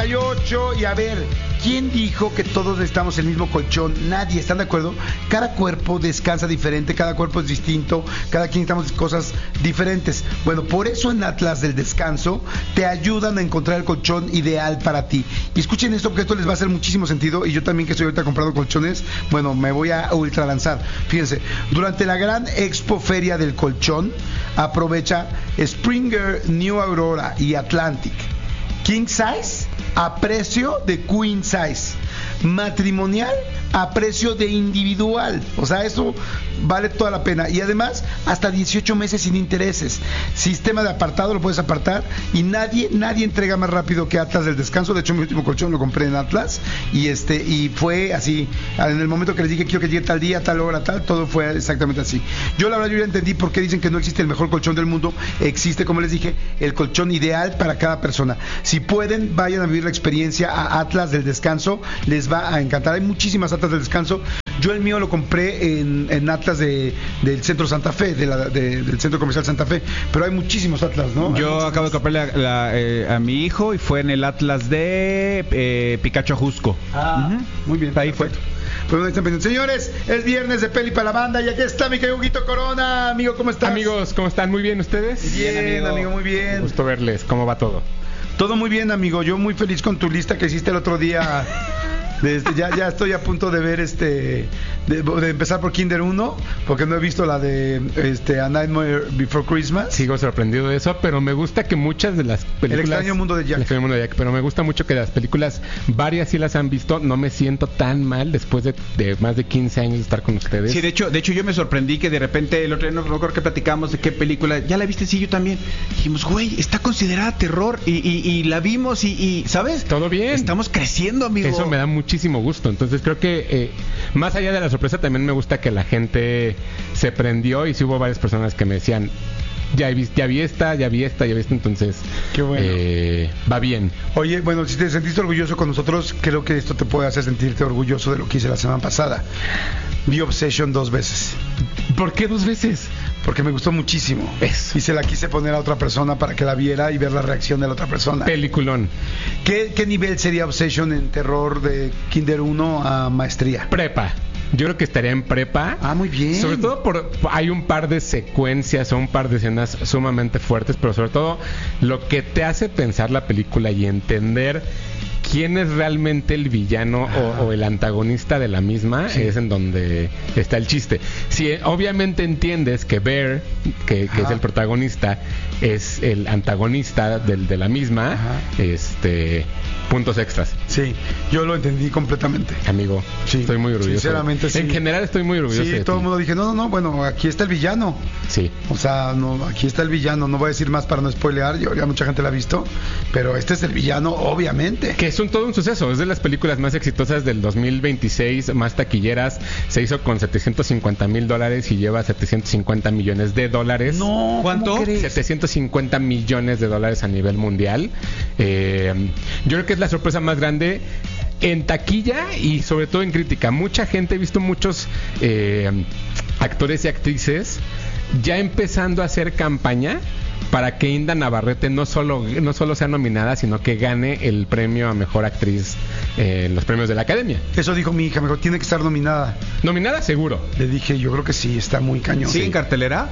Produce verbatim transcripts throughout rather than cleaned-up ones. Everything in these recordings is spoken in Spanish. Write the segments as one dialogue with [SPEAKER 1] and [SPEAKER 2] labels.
[SPEAKER 1] ocho y a ver, ¿quién dijo que todos necesitamos el mismo colchón? Nadie, ¿están de acuerdo? Cada cuerpo descansa diferente, cada cuerpo es distinto, cada quien necesitamos cosas diferentes. Bueno, por eso en Atlas del Descanso te ayudan a encontrar el colchón ideal para ti. Y escuchen esto porque esto les va a hacer muchísimo sentido y yo también que estoy ahorita comprando colchones, bueno, me voy a ultra lanzar. Fíjense, durante la gran Expo Feria del Colchón, aprovecha Springer, New Aurora y Atlantic. King Size a precio de Queen Size, matrimonial a precio de individual, o sea, eso vale toda la pena, y además hasta dieciocho meses sin intereses, sistema de apartado, lo puedes apartar, y nadie, nadie entrega más rápido que Atlas del Descanso. De hecho mi último colchón lo compré en Atlas, y este, y fue así, en el momento que les dije quiero que llegue tal día, tal hora, tal, todo fue exactamente así. Yo la verdad yo ya entendí por qué dicen que no existe el mejor colchón del mundo. Existe, como les dije, el colchón ideal para cada persona. Si pueden, vayan a vivir la experiencia a Atlas del Descanso, les va a encantar. Hay muchísimas Atlas del Descanso. Yo el mío lo compré en, en Atlas de, del Centro Santa Fe, de la, de, del Centro Comercial Santa Fe, pero hay muchísimos Atlas, ¿no?
[SPEAKER 2] Yo acabo de comprarle a, la, eh, a mi hijo y fue en el Atlas de eh, Picacho Ajusco.
[SPEAKER 1] Ah, uh-huh. Muy bien.
[SPEAKER 2] Ahí fue.
[SPEAKER 1] Pues están pendientes. Señores, es viernes de Peli para la banda y aquí está mi querido Huguito Corona. Amigo, ¿cómo estás?
[SPEAKER 3] Amigos, ¿cómo están? Muy bien, ¿ustedes?
[SPEAKER 1] Bien, bien amigo. amigo, muy bien.
[SPEAKER 3] Un gusto verles. ¿Cómo va todo?
[SPEAKER 1] Todo muy bien, amigo. Yo muy feliz con tu lista que hiciste el otro día. De este, ya, ya estoy a punto de ver este de, de empezar por Kinder uno, porque no he visto la de este A Nightmare Before Christmas.
[SPEAKER 3] Sigo sorprendido de eso, pero me gusta que muchas de las películas...
[SPEAKER 1] El extraño mundo de Jack.
[SPEAKER 3] El extraño mundo de Jack, pero me gusta mucho que las películas, varias sí las han visto. No me siento tan mal después de, de más de quince años de estar con ustedes.
[SPEAKER 2] Sí, de hecho, de hecho yo me sorprendí que de repente el otro día no recuerdo que platicamos de qué película, ya la viste, sí, yo también. Dijimos, güey, está considerada terror y, y, y la vimos y, y, ¿sabes?
[SPEAKER 3] Todo bien.
[SPEAKER 2] Estamos creciendo, amigo.
[SPEAKER 3] Eso me da muchísimo gusto. Entonces creo que eh, más allá de la sorpresa, también me gusta que la gente se prendió y sí hubo varias personas que me decían, ya vi, ya vi esta, ya vi esta, ya vi esta, entonces
[SPEAKER 1] qué bueno.
[SPEAKER 3] eh, va bien.
[SPEAKER 1] Oye, bueno, si te sentiste orgulloso con nosotros, creo que esto te puede hacer sentirte orgulloso de lo que hice la semana pasada. Vi Obsession dos veces.
[SPEAKER 3] ¿Por qué dos veces?
[SPEAKER 1] Porque me gustó muchísimo.
[SPEAKER 3] Eso.
[SPEAKER 1] Y se la quise poner a otra persona para que la viera y ver la reacción de la otra persona.
[SPEAKER 3] Peliculón.
[SPEAKER 1] ¿Qué, qué nivel sería Obsession en terror de Kinder uno a maestría?
[SPEAKER 3] Prepa. Yo creo que estaría en prepa.
[SPEAKER 1] Ah, muy bien.
[SPEAKER 3] Sobre todo por hay un par de secuencias o un par de escenas sumamente fuertes, pero sobre todo lo que te hace pensar la película y entender quién es realmente el villano o, o el antagonista de la misma, sí, es en donde está el chiste. Si obviamente entiendes que Bear, que, que es el protagonista, es el antagonista del, de la misma, ajá, este puntos extras.
[SPEAKER 1] Sí, yo lo entendí completamente.
[SPEAKER 3] Amigo, sí, estoy muy orgulloso.
[SPEAKER 1] Sinceramente, sí.
[SPEAKER 3] En general estoy muy orgulloso.
[SPEAKER 1] Sí,
[SPEAKER 3] de
[SPEAKER 1] todo
[SPEAKER 3] ti.
[SPEAKER 1] el mundo dije, no, no, no, bueno, aquí está el villano.
[SPEAKER 3] Sí.
[SPEAKER 1] O sea, no, aquí está el villano, no voy a decir más para no spoilear, yo, ya mucha gente la ha visto, pero este es el villano, obviamente.
[SPEAKER 3] Que es un todo un suceso, es de las películas más exitosas del dos mil veintiséis, más taquilleras, se hizo con setecientos cincuenta mil dólares y lleva setecientos cincuenta millones de dólares.
[SPEAKER 1] No,
[SPEAKER 2] ¿cuánto?
[SPEAKER 3] setecientos cincuenta millones de dólares a nivel mundial. Eh, yo creo que es la sorpresa más grande en taquilla y sobre todo en crítica. Mucha gente, he visto muchos eh, actores y actrices ya empezando a hacer campaña para que Inda Navarrete no solo no solo sea nominada, sino que gane el premio a mejor actriz eh, en los premios de la Academia.
[SPEAKER 1] Eso dijo mi hija, mejor tiene que estar nominada.
[SPEAKER 3] ¿Nominada? Seguro.
[SPEAKER 1] Le dije, yo creo que sí, está muy cañón.
[SPEAKER 2] ¿Sí,
[SPEAKER 1] sí.
[SPEAKER 2] en cartelera?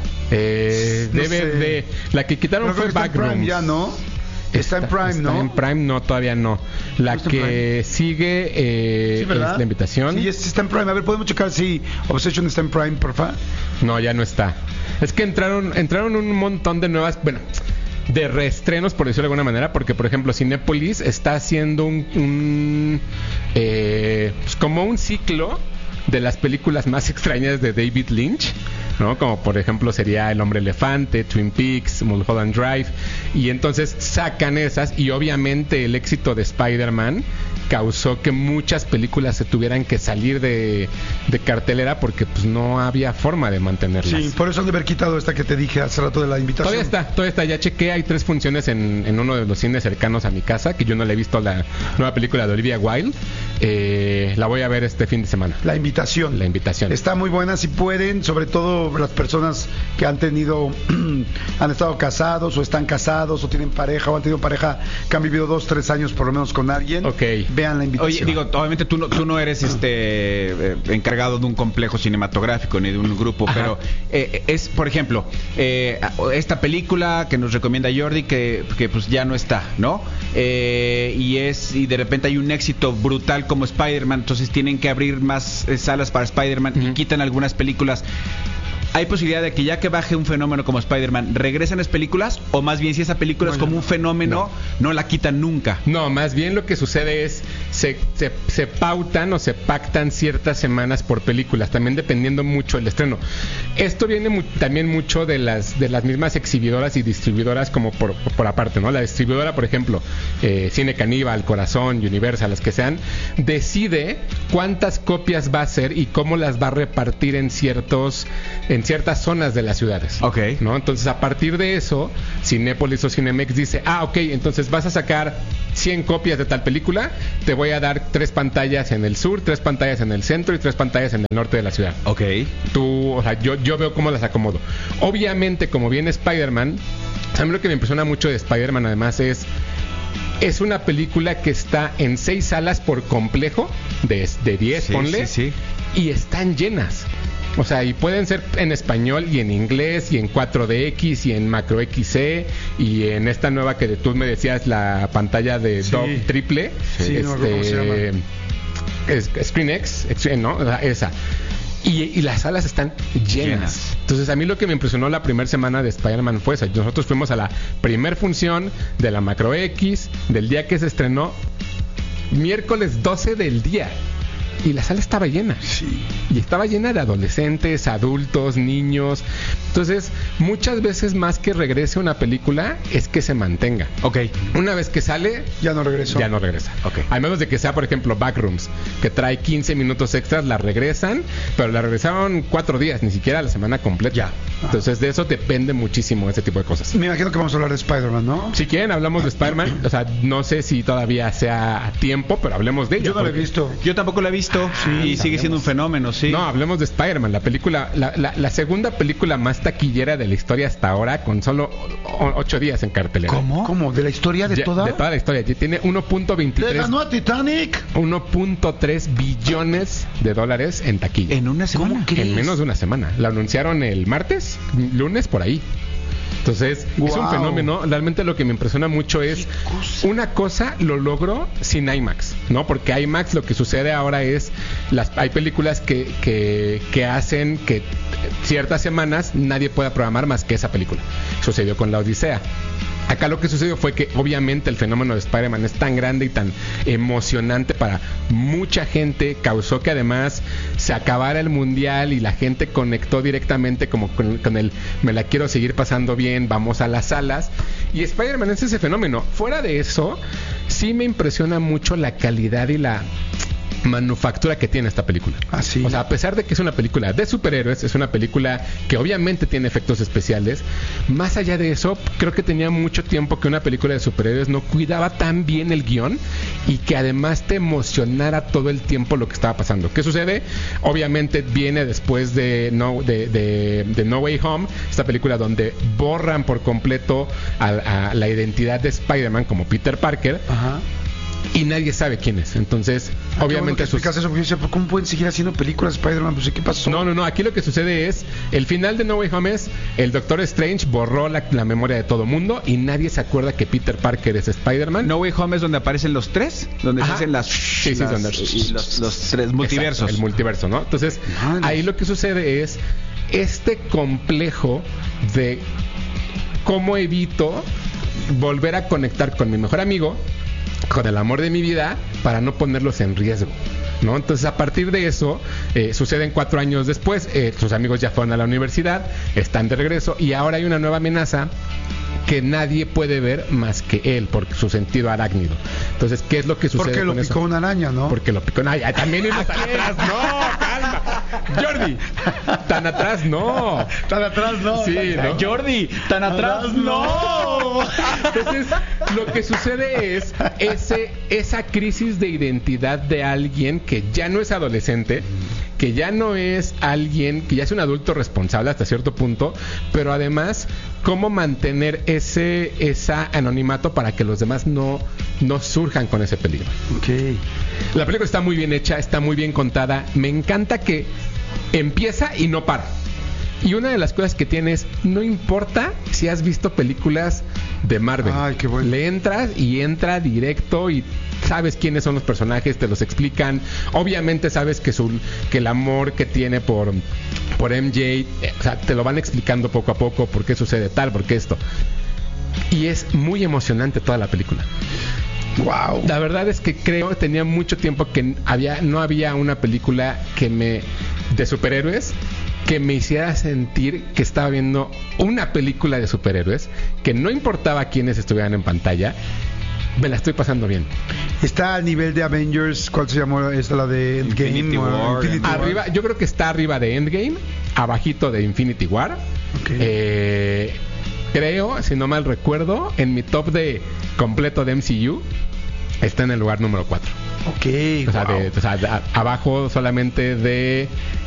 [SPEAKER 3] Eh,
[SPEAKER 1] no
[SPEAKER 3] debe
[SPEAKER 1] sé.
[SPEAKER 3] de la que quitaron
[SPEAKER 1] Pero
[SPEAKER 3] fue Backrooms.
[SPEAKER 1] Ya, ¿no? Está, está en Prime,
[SPEAKER 3] está
[SPEAKER 1] ¿no?
[SPEAKER 3] Está en Prime, no, todavía no. La
[SPEAKER 1] ¿No
[SPEAKER 3] que sigue eh,
[SPEAKER 1] sí,
[SPEAKER 3] es La Invitación.
[SPEAKER 1] Sí, está en Prime. A ver, ¿podemos checar si Obsession está en Prime, por favor?
[SPEAKER 3] No, ya no está. Es que entraron entraron un montón de nuevas, bueno, de reestrenos, por decirlo de alguna manera, porque, por ejemplo, Cinépolis está haciendo un, un eh, pues como un ciclo de las películas más extrañas de David Lynch, ¿no? Como por ejemplo sería El Hombre Elefante, Twin Peaks, Mulholland Drive, y entonces sacan esas, y obviamente el éxito de Spider-Man causó que muchas películas se tuvieran que salir de, de cartelera porque pues no había forma de mantenerlas.
[SPEAKER 1] Sí, por eso han de haber quitado esta que te dije hace rato de La Invitación.
[SPEAKER 3] Todavía está, todavía está, ya chequé, hay tres funciones en, en uno de los cines cercanos a mi casa, que yo no le he visto la nueva película de Olivia Wilde, Eh, la voy a ver este fin de semana.
[SPEAKER 1] La invitación.
[SPEAKER 3] La invitación.
[SPEAKER 1] Está muy buena si pueden, sobre todo las personas que han tenido, han estado casados o están casados o tienen pareja o han tenido pareja que han vivido dos, tres años por lo menos con alguien.
[SPEAKER 3] Ok.
[SPEAKER 1] Vean la invitación.
[SPEAKER 2] Oye, digo, obviamente tú no, tú no eres este eh, encargado de un complejo cinematográfico ni de un grupo,
[SPEAKER 3] Ajá.
[SPEAKER 2] pero eh, es, por ejemplo, eh, esta película que nos recomienda Jordi que, que pues ya no está, ¿no? Eh, y es y de repente hay un éxito brutal como Spider-Man, entonces tienen que abrir más eh, salas para Spider-Man uh-huh. y quitan algunas películas. ¿Hay posibilidad de que ya que baje un fenómeno como Spider-Man, regresen las películas? O más bien, si esa película bueno, es como un fenómeno, no. no la quitan nunca.
[SPEAKER 3] No, más bien lo que sucede es, se, se, se pautan o se pactan ciertas semanas por películas, también dependiendo mucho del estreno. Esto viene mu- también mucho de las de las mismas exhibidoras y distribuidoras como por, por aparte, ¿no? La distribuidora, por ejemplo, eh, Cine Caníbal, Corazón, Universal, las que sean, decide cuántas copias va a hacer y cómo las va a repartir en ciertos... en ciertas zonas de las ciudades.
[SPEAKER 2] Ok.
[SPEAKER 3] ¿No? Entonces, a partir de eso, Cinépolis o Cinemex dice, ah, ok, entonces vas a sacar cien copias de tal película, te voy a dar tres pantallas en el sur, tres pantallas en el centro y tres pantallas en el norte de la ciudad.
[SPEAKER 2] Ok.
[SPEAKER 3] Tú, o sea, yo, yo veo cómo las acomodo. Obviamente, como viene Spider-Man, a mí lo que me impresiona mucho de Spider-Man, además, es es una película que está en seis salas por complejo, de, de diez,
[SPEAKER 2] sí,
[SPEAKER 3] ponle,
[SPEAKER 2] sí, sí.
[SPEAKER 3] y están llenas. O sea, y pueden ser en español y en inglés y en cuatro D X y en macro X C y en esta nueva que tú me decías, la pantalla de
[SPEAKER 1] sí.
[SPEAKER 3] Dog triple.
[SPEAKER 1] Sí,
[SPEAKER 3] este,
[SPEAKER 1] no recuerdo cómo se llama.
[SPEAKER 3] Es, ScreenX, ¿no? O sea, esa. Y, y las salas están llenas. llenas. Entonces, a mí lo que me impresionó la primera semana de Spider-Man fue eso. Nosotros fuimos a la primer función de la macro X, del día que se estrenó, miércoles doce del día. Y la sala estaba llena.
[SPEAKER 1] Sí.
[SPEAKER 3] Y estaba llena de adolescentes, adultos, niños. Entonces, muchas veces más que regrese una película, es que se mantenga.
[SPEAKER 2] Ok.
[SPEAKER 3] Una vez que sale,
[SPEAKER 1] ya no regresó.
[SPEAKER 3] Ya no regresa.
[SPEAKER 2] Ok.
[SPEAKER 3] A menos de que sea, por ejemplo, Backrooms, que trae quince minutos extras, la regresan, pero la regresaron cuatro días, ni siquiera la semana completa.
[SPEAKER 2] Ya.
[SPEAKER 3] Entonces, de eso depende muchísimo ese tipo de cosas.
[SPEAKER 1] Me imagino que vamos a hablar de Spider-Man, ¿no?
[SPEAKER 3] Si quieren, hablamos de Spider-Man. O sea, no sé si todavía sea a tiempo, pero hablemos de ella.
[SPEAKER 1] Yo no la he
[SPEAKER 3] porque...
[SPEAKER 1] visto.
[SPEAKER 2] Yo tampoco la he visto. Sí, y sigue siendo un fenómeno, sí.
[SPEAKER 3] No, hablemos de Spider-Man, la película, la, la, la segunda película más taquillera de la historia hasta ahora, con solo o, ocho días en cartelera.
[SPEAKER 1] ¿Cómo? ¿Cómo? ¿De la historia de
[SPEAKER 3] ya,
[SPEAKER 1] toda?
[SPEAKER 3] De toda la historia. Ya tiene uno punto veintitrés.
[SPEAKER 1] ¡Le ganó a Titanic!
[SPEAKER 3] uno punto tres billones de dólares en taquilla.
[SPEAKER 2] ¿En una semana?
[SPEAKER 1] ¿Cómo crees?
[SPEAKER 3] En menos de una semana. La anunciaron el martes, lunes, por ahí. Entonces, wow. Es un fenómeno. Realmente lo que me impresiona mucho es cosa? una cosa lo logró sin IMAX, ¿no? Porque IMAX lo que sucede ahora es las hay películas que, que, que hacen que ciertas semanas nadie pueda programar más que esa película. Sucedió con La Odisea. Acá lo que sucedió fue que obviamente el fenómeno de Spider-Man es tan grande y tan emocionante para mucha gente, causó que además se acabara el mundial y la gente conectó directamente como con, con el me la quiero seguir pasando bien, vamos a las salas. Y Spider-Man es ese fenómeno. Fuera de eso, sí me impresiona mucho la calidad y la manufactura que tiene esta película.
[SPEAKER 1] Ah, sí.
[SPEAKER 3] O sea, a pesar de que es una película de superhéroes, es una película que obviamente tiene efectos especiales. Más allá de eso, creo que tenía mucho tiempo que una película de superhéroes no cuidaba tan bien el guión y que además te emocionara todo el tiempo lo que estaba pasando. ¿Qué sucede? Obviamente viene después de No, de, de, de No Way Home, esta película donde borran por completo a, a la identidad de Spider-Man como Peter Parker.
[SPEAKER 1] Ajá.
[SPEAKER 3] Y nadie sabe quién es. Entonces,
[SPEAKER 1] ah,
[SPEAKER 3] obviamente...
[SPEAKER 1] Sus... eso, porque yo decía, ¿cómo pueden seguir haciendo películas de Spider-Man? Pues, ¿qué pasó?
[SPEAKER 3] No, no, no. Aquí lo que sucede es, el final de No Way Home es, el Doctor Strange borró la, la memoria de todo mundo y nadie se acuerda que Peter Parker es Spider-Man.
[SPEAKER 2] No Way Home es donde aparecen los tres, donde Ajá. se hacen las...
[SPEAKER 3] Sí, sí,
[SPEAKER 2] las,
[SPEAKER 3] donde...
[SPEAKER 2] y los, los tres multiversos.
[SPEAKER 3] Exacto, el multiverso, ¿no? Entonces, Madre. ahí lo que sucede es este complejo de cómo evito volver a conectar con mi mejor amigo, con el amor de mi vida, para no ponerlos en riesgo, ¿no? Entonces, a partir de eso, eh, suceden cuatro años después, eh, sus amigos ya fueron a la universidad, están de regreso y ahora hay una nueva amenaza que nadie puede ver más que él por su sentido arácnido. Entonces, ¿qué es lo que sucede?
[SPEAKER 1] Porque lo
[SPEAKER 3] con
[SPEAKER 1] picó
[SPEAKER 3] eso?
[SPEAKER 1] una araña, ¿no?
[SPEAKER 3] Porque lo picó una araña. También ibas atrás. No, calma. Jordi, tan atrás no.
[SPEAKER 1] Tan atrás no.
[SPEAKER 3] Sí, ¿no?
[SPEAKER 2] Jordi, tan atrás no.
[SPEAKER 3] Entonces, lo que sucede es ese, esa crisis de identidad de alguien que ya no es adolescente, que ya no es alguien, que ya es un adulto responsable hasta cierto punto, pero además, cómo mantener ese esa anonimato para que los demás no, no surjan con ese peligro.
[SPEAKER 1] Okay.
[SPEAKER 3] La película está muy bien hecha, está muy bien contada. Me encanta que empieza y no para. Y una de las cosas que tiene es, no importa si has visto películas de Marvel.
[SPEAKER 1] Ay, qué bueno.
[SPEAKER 3] Le entras y entra directo y sabes quiénes son los personajes, te los explican. Obviamente sabes que su, que el amor que tiene por, por M J, eh, o sea, te lo van explicando poco a poco, por qué sucede tal, por qué esto. Y es muy emocionante toda la película.
[SPEAKER 1] Wow.
[SPEAKER 3] La verdad es que creo que tenía mucho tiempo que había, no había una película que me de superhéroes que me hiciera sentir que estaba viendo una película de superhéroes, que no importaba quiénes estuvieran en pantalla, me la estoy pasando bien.
[SPEAKER 1] Está al nivel de Avengers, ¿cuál se llamó? Esta la de Endgame.
[SPEAKER 2] Infinity War.
[SPEAKER 1] Infinity War.
[SPEAKER 3] Arriba, yo creo que está arriba de Endgame, abajito de Infinity War.
[SPEAKER 1] Okay.
[SPEAKER 3] Eh, creo, si no mal recuerdo, en mi top de completo de M C U está en el lugar número cuatro.
[SPEAKER 1] Ok,
[SPEAKER 3] O sea,
[SPEAKER 1] wow.
[SPEAKER 3] de, o sea de, a, abajo solamente de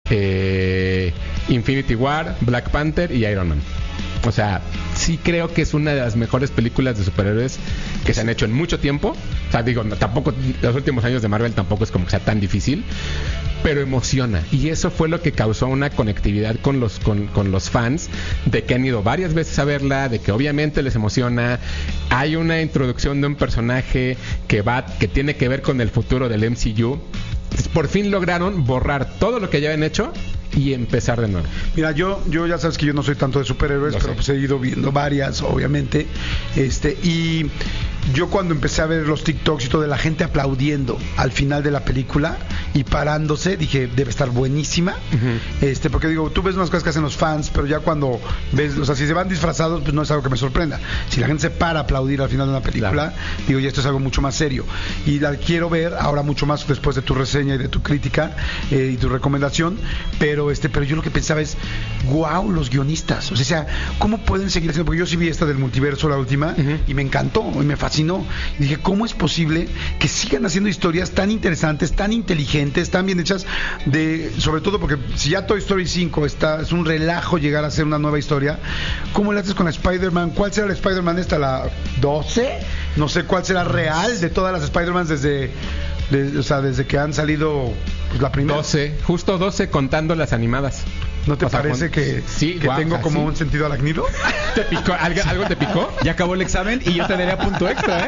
[SPEAKER 3] eh, Infinity War, Black Panther y Iron Man. O sea, sí creo que es una de las mejores películas de superhéroes que se han hecho en mucho tiempo. O sea, digo, no, tampoco los últimos años de Marvel tampoco es como que sea tan difícil, pero emociona. Y eso fue lo que causó una conectividad con los con, con los fans, de que han ido varias veces a verla, de que obviamente les emociona. Hay una introducción de un personaje que va que tiene que ver con el futuro del M C U. Entonces, por fin lograron borrar todo lo que ya habían hecho y empezar de nuevo.
[SPEAKER 1] Mira, yo, yo ya sabes que yo no soy tanto de superhéroes,
[SPEAKER 3] Lo
[SPEAKER 1] pero
[SPEAKER 3] sé.
[SPEAKER 1] pues he ido viendo varias, obviamente. Este, y yo cuando empecé a ver los TikToks y todo de la gente aplaudiendo al final de la película y parándose, dije, debe estar buenísima.
[SPEAKER 3] Uh-huh.
[SPEAKER 1] Este, porque digo, tú ves unas cosas que hacen los fans, pero ya cuando ves, o sea, si se van disfrazados, pues no es algo que me sorprenda. Si la gente se para a aplaudir al final de una película,
[SPEAKER 3] Claro.
[SPEAKER 1] digo, ya esto es algo mucho más serio. Y la quiero ver ahora mucho más después de tu reseña y de tu crítica eh, y tu recomendación, pero este, pero yo lo que pensaba es, wow, los guionistas, o sea, ¿cómo pueden seguir haciendo? Porque yo sí vi esta del multiverso, la última,
[SPEAKER 3] Uh-huh.
[SPEAKER 1] y me encantó, y me fascinó. Y dije, ¿cómo es posible que sigan haciendo historias tan interesantes, tan inteligentes, tan bien hechas, de, sobre todo porque si ya Toy Story cinco está, es un relajo llegar a hacer una nueva historia, ¿cómo le haces con la Spider-Man? ¿Cuál será la Spider-Man esta, la doce? No sé cuál será real de todas las Spider-Man desde, de, o sea, desde que han salido pues, la primera.
[SPEAKER 3] doce, justo doce contando las animadas.
[SPEAKER 1] ¿No te
[SPEAKER 3] O sea,
[SPEAKER 1] parece
[SPEAKER 3] con-
[SPEAKER 1] que,
[SPEAKER 3] sí,
[SPEAKER 1] que
[SPEAKER 3] guau,
[SPEAKER 1] tengo
[SPEAKER 3] o sea,
[SPEAKER 1] como
[SPEAKER 3] sí.
[SPEAKER 1] un sentido arácnido?
[SPEAKER 3] ¿Te picó? ¿Algo, algo te picó?
[SPEAKER 2] Ya acabó el examen y yo te daría punto extra,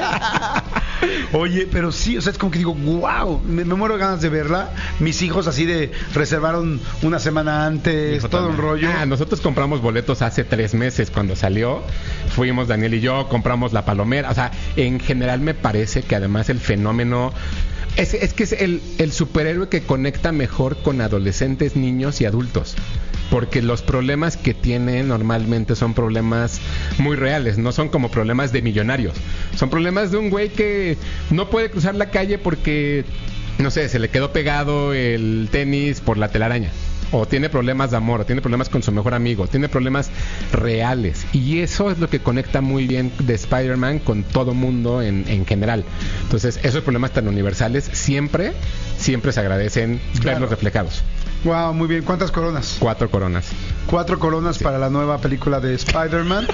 [SPEAKER 2] ¿eh?
[SPEAKER 1] Oye, pero sí, o sea, es como que digo, wow, me, me muero de ganas de verla. Mis hijos así de reservaron una semana antes,
[SPEAKER 2] Hijo,
[SPEAKER 1] todo un
[SPEAKER 2] también.
[SPEAKER 1] rollo.
[SPEAKER 3] Ah, nosotros compramos boletos hace tres meses cuando salió. Fuimos Daniel y yo, compramos la palomera. O sea, en general me parece que además el fenómeno... Es, es que es el, el superhéroe que conecta mejor con adolescentes, niños y adultos. Porque los problemas que tiene normalmente son problemas muy reales, no son como problemas de millonarios. Son problemas de un güey que no puede cruzar la calle porque, no sé, se le quedó pegado el tenis por la telaraña. O tiene problemas de amor, o tiene problemas con su mejor amigo, tiene problemas reales. Y eso es lo que conecta muy bien de Spider-Man con todo mundo en, en general. Entonces, esos problemas tan universales siempre, siempre se agradecen
[SPEAKER 1] Claro.
[SPEAKER 3] verlos reflejados.
[SPEAKER 1] Wow, muy bien. ¿Cuántas coronas?
[SPEAKER 3] Cuatro coronas.
[SPEAKER 1] Cuatro coronas
[SPEAKER 3] Sí.
[SPEAKER 1] para la nueva película de Spider-Man.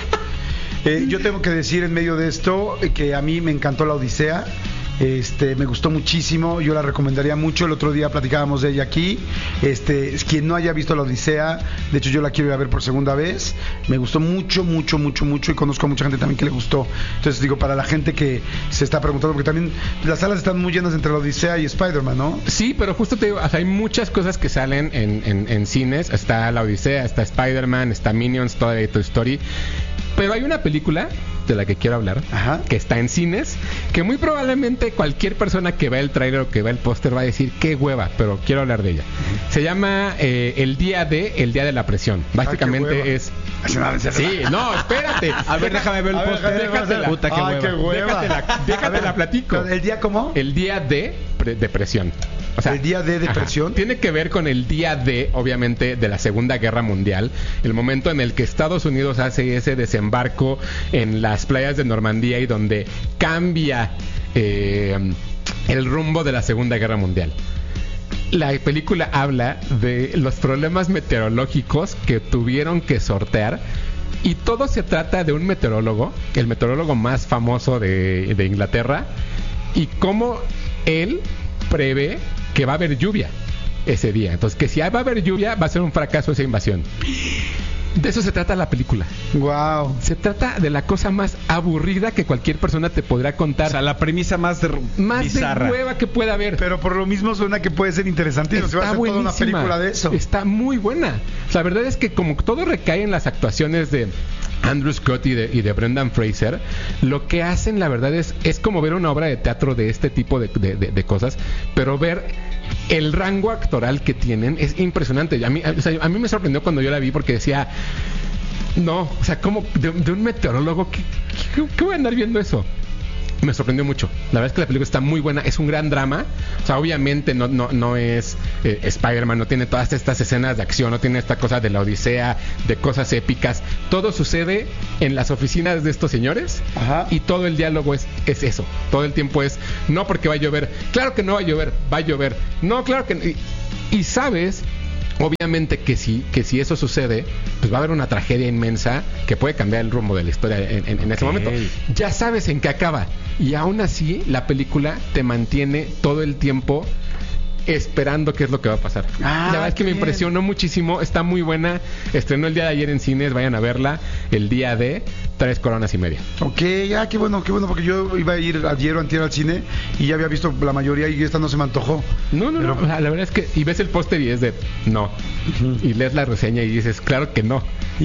[SPEAKER 1] Eh, yo tengo que decir en medio de esto eh, que a mí me encantó la Odisea. Este, me gustó muchísimo, yo la recomendaría mucho. El otro día platicábamos de ella aquí. Este, quien no haya visto la Odisea, de hecho yo la quiero ir a ver por segunda vez. Me gustó mucho, mucho, mucho, mucho y conozco a mucha gente también que le gustó. Entonces digo, para la gente que se está preguntando, porque también las salas están muy llenas entre la Odisea y Spider-Man, ¿no?
[SPEAKER 3] Sí, pero justo te digo, o sea, hay muchas cosas que salen en, en, en cines. Está la Odisea, está Spider-Man, está Minions, toda Toy Story. Pero hay una película de la que quiero hablar,
[SPEAKER 1] Ajá.
[SPEAKER 3] que está en cines, que muy probablemente cualquier persona que vea el tráiler o que vea el póster va a decir qué hueva, pero quiero hablar de ella. Se llama eh, El Día de, El Día de la Presión. Básicamente
[SPEAKER 1] hueva.
[SPEAKER 3] es...
[SPEAKER 1] Ay, se me va a vencer.
[SPEAKER 3] Sí, no, espérate.
[SPEAKER 2] A ver, déjame ver el
[SPEAKER 1] A ver,
[SPEAKER 2] póster.
[SPEAKER 3] déjatela.
[SPEAKER 2] Puta, qué
[SPEAKER 1] Ay,
[SPEAKER 2] hueva.
[SPEAKER 1] qué hueva.
[SPEAKER 3] Déjatela, déjatela
[SPEAKER 1] A ver,
[SPEAKER 3] platico.
[SPEAKER 1] ¿El día cómo?
[SPEAKER 3] El Día de pre- Depresión. O sea,
[SPEAKER 1] el día de depresión.
[SPEAKER 3] Ajá, tiene que ver con el día de, obviamente, de la Segunda Guerra Mundial, el momento en el que Estados Unidos hace ese desembarco en las playas de Normandía y donde cambia eh, el rumbo de la Segunda Guerra Mundial. La película habla de los problemas meteorológicos que tuvieron que sortear. Y todo se trata de un meteorólogo, el meteorólogo más famoso de, de Inglaterra, y cómo él prevé que va a haber lluvia ese día. Entonces, que si va a haber lluvia, va a ser un fracaso esa invasión. De eso se trata la película.
[SPEAKER 1] Wow.
[SPEAKER 3] Se trata de la cosa más aburrida que cualquier persona te podrá contar.
[SPEAKER 2] O sea, la premisa más de
[SPEAKER 3] más
[SPEAKER 2] bizarra.
[SPEAKER 3] de hueva que pueda haber.
[SPEAKER 1] Pero por lo mismo suena que puede ser interesantísimo. Se va a hacer toda una película de eso.
[SPEAKER 3] Está muy buena. La verdad es que como todo recae en las actuaciones de Andrew Scott y de, y de Brendan Fraser, lo que hacen, la verdad, es, es como ver una obra de teatro de este tipo de, de, de, de cosas, pero ver el rango actoral que tienen es impresionante. A mí, o sea, a mí me sorprendió cuando yo la vi porque decía, no, o sea, como de, de un meteorólogo, ¿qué, qué, ¿qué voy a andar viendo eso? Me sorprendió mucho. La verdad es que la película está muy buena. Es un gran drama. O sea, obviamente no, no, no es eh, Spider-Man. No tiene todas estas escenas de acción. No tiene esta cosa de la odisea, de cosas épicas. Todo sucede en las oficinas de estos señores.
[SPEAKER 1] Ajá.
[SPEAKER 3] Y todo el diálogo es, es eso. Todo el tiempo es, no porque va a llover. Claro que no va a llover. Va a llover. No, claro que no. Y, y sabes... Obviamente que si, que si eso sucede, pues va a haber una tragedia inmensa que puede cambiar el rumbo de la historia en, en, en ese
[SPEAKER 2] okay.
[SPEAKER 3] momento. Ya sabes en qué acaba. Y aún así, la película te mantiene todo el tiempo esperando qué es lo que va a pasar.
[SPEAKER 1] Ah,
[SPEAKER 3] la verdad es que me
[SPEAKER 1] bien.
[SPEAKER 3] impresionó muchísimo. Está muy buena. Estrenó el día de ayer en cines. Vayan a verla. El día de tres coronas y media.
[SPEAKER 1] Ok, ah, qué bueno, qué bueno, porque yo iba a ir ayer o antier al cine y ya había visto la mayoría y esta no se me antojó.
[SPEAKER 3] No, no,
[SPEAKER 1] Pero...
[SPEAKER 3] no. O sea, la verdad es que... Y ves el póster y es de... No. Uh-huh. Y lees la reseña y dices, claro que no.